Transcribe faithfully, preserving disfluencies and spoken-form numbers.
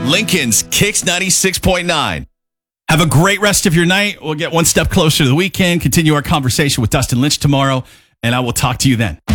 Lincoln's Kicks ninety-six point nine. Have a great rest of your night. We'll get one step closer to the weekend, continue our conversation with Dustin Lynch tomorrow, and I will talk to you then.